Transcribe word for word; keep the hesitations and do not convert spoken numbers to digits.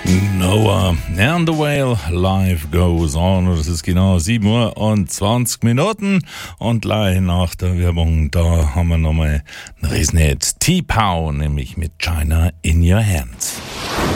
Noah and the Whale, Life Goes On. Es ist genau sieben Uhr und zwanzig Minuten und gleich nach der Werbung, da haben wir nochmal einen Riesenhit. T-Pow, nämlich mit China in Your Hands.